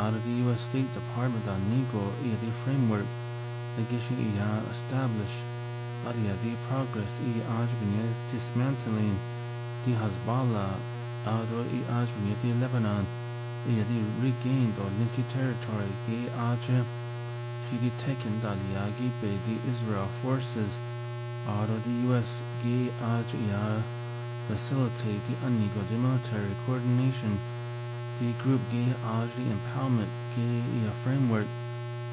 out of the U.S. State Department on Nego the framework the issue established the progress ajbine dismantling the Hezbollah out of the Lebanon the regained or linty territory she taken Daliagi by the Israel forces out of the U.S. Facilitate the the military coordination the group the empowerment framework